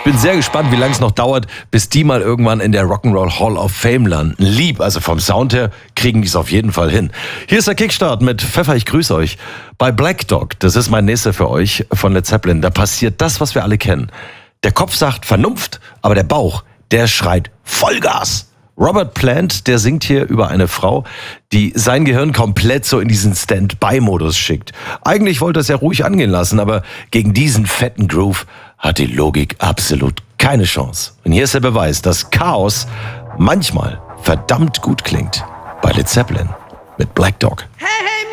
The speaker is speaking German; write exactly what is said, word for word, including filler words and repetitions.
Bin sehr gespannt, wie lange es noch dauert, bis die mal irgendwann in der Rock'n'Roll Hall of Fame landen. Lieb, also vom Sound her kriegen die es auf jeden Fall hin. Hier ist der Kickstart mit Pfeffer, ich grüße euch. Bei Black Dog, das ist mein nächster für euch von Led Zeppelin, da passiert das, was wir alle kennen. Der Kopf sagt Vernunft, aber der Bauch, der schreit Vollgas. Robert Plant, der singt hier über eine Frau, die sein Gehirn komplett so in diesen Stand-by-Modus schickt. Eigentlich wollte er es ja ruhig angehen lassen, aber gegen diesen fetten Groove hat die Logik absolut keine Chance. Und hier ist der Beweis, dass Chaos manchmal verdammt gut klingt. Bei Led Zeppelin mit Black Dog. Hey, hey,